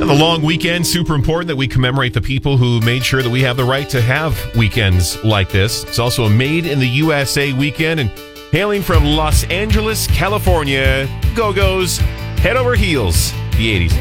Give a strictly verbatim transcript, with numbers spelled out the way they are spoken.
And the long weekend, super important that we commemorate the people who made sure that we have the right to have weekends like this. It's also a Made in the U S A weekend, and hailing from Los Angeles, California, Go-Go's Head Over Heels, the eighties.